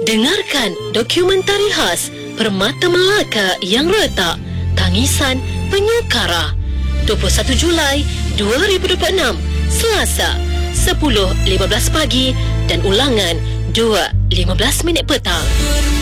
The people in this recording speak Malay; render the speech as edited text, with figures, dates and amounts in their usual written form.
Dengarkan dokumentari khas Permata Melaka yang Retak, Tangisan Penyukara, 21 Julai 2026, Selasa, 10.15 pagi dan ulangan 2.15 petang.